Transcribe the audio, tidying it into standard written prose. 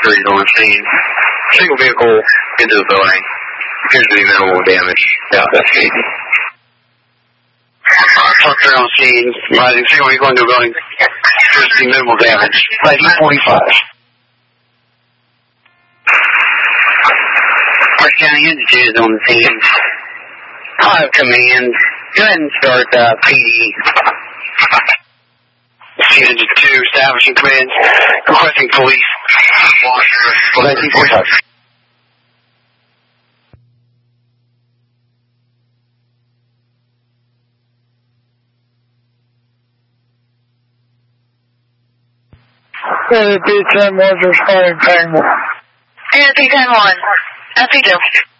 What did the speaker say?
authorities on the scene. Single vehicle into the building. Appears to be minimal damage. Yeah, that's it. Officer on scene. Rising single vehicle into the building. Appears to be minimal damage. 1945. Park County Institute is on the scene. I'll have command. Go ahead and start PD. Scene 2, establishing command. Requesting police. 1945. B10 was responding Tangle. B10-1. That's you.